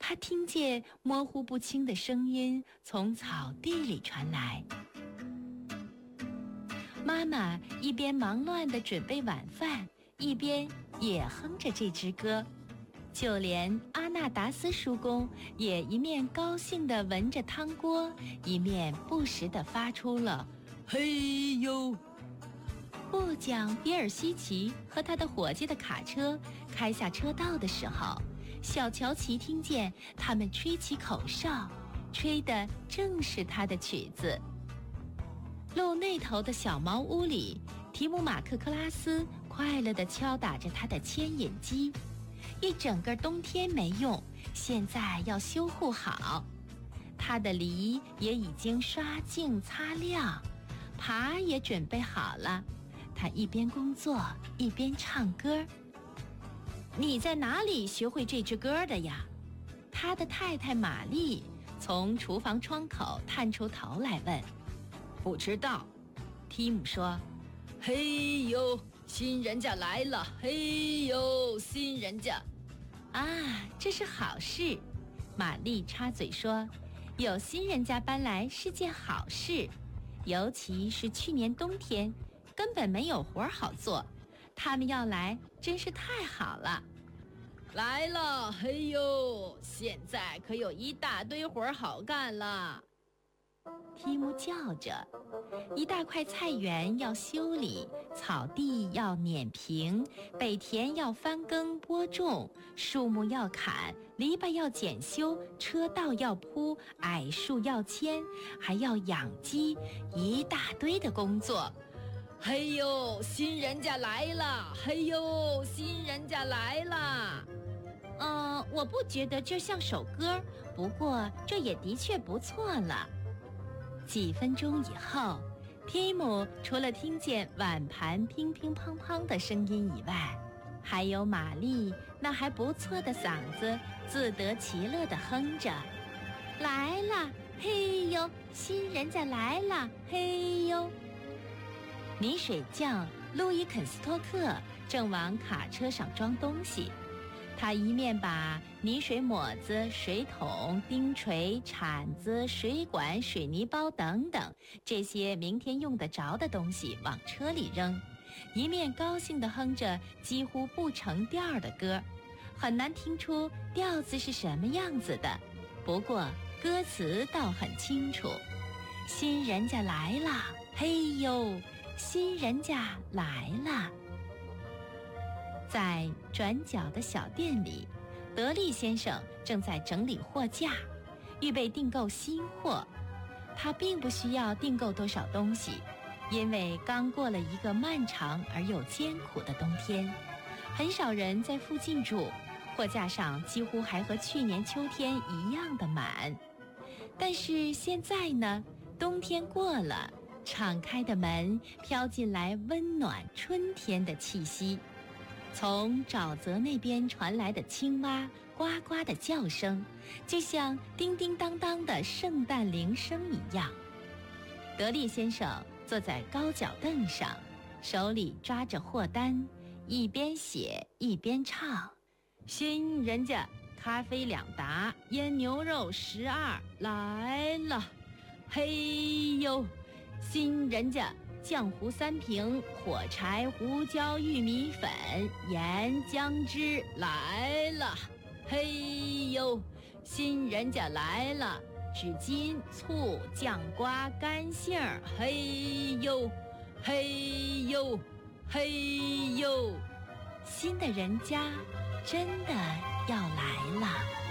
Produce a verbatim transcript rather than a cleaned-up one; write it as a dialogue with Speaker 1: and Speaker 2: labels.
Speaker 1: 他听见模糊不清的声音从草地里传来。妈妈一边忙乱地准备晚饭，一边也哼着这支歌。就连阿纳达斯叔公也一面高兴地闻着汤锅，一面不时地发出了嘿呦。部将比尔西奇和他的伙计的卡车开下车道的时候，小乔奇听见他们吹起口哨，吹的正是他的曲子。路那头的小茅屋里，提姆马克克拉斯快乐地敲打着他的牵引机。一整个冬天没用，现在要修护好。他的犁也已经刷净擦亮，耙也准备好了。他一边工作一边唱歌。你在哪里学会这支歌的呀？他的太太玛丽从厨房窗口探出头来问。不知道，提姆说。嘿呦，新人家来了！嘿呦，新人家！啊，这是好事。玛丽插嘴说，有新人家搬来是件好事，尤其是去年冬天根本没有活好做，他们要来真是太好了。来了，嘿呦，现在可有一大堆活好干了。提姆叫着，一大块菜园要修理，草地要碾平，北田要翻耕播种，树木要砍，篱笆要检修，车道要铺，矮树要牵，还要养鸡，一大堆的工作。嘿呦，新人家来了！嘿呦，新人家来了！嗯、呃，我不觉得这像首歌，不过这也的确不错了。几分钟以后，提姆除了听见碗盘乒乒乓乓的声音以外，还有玛丽那还不错的嗓子自得其乐地哼着。来了，嘿呦，新人家来了，嘿呦。泥水匠路易肯斯托克正往卡车上装东西，他一面把泥水抹子、水桶、钉锤、铲子、水管、水泥包等等这些明天用得着的东西往车里扔，一面高兴地哼着几乎不成调的歌，很难听出调子是什么样子的，不过歌词倒很清楚。新人家来了，嘿呦，新人家来了。在转角的小店里，德利先生正在整理货架，预备订购新货。他并不需要订购多少东西，因为刚过了一个漫长而又艰苦的冬天，很少人在附近住，货架上几乎还和去年秋天一样的满。但是现在呢，冬天过了，敞开的门飘进来温暖春天的气息。从沼泽那边传来的青蛙呱呱的叫声，就像叮叮当当的圣诞铃声一样。德利先生坐在高脚凳上，手里抓着货单，一边写一边唱。新人家咖啡两打，腌牛肉十二来了，嘿呦，新人家浆糊三瓶，火柴、胡椒、玉米粉、盐、姜汁来了，嘿呦，新人家来了，纸巾、醋、酱瓜、干杏儿，嘿呦，嘿呦，嘿呦，新的人家真的要来了。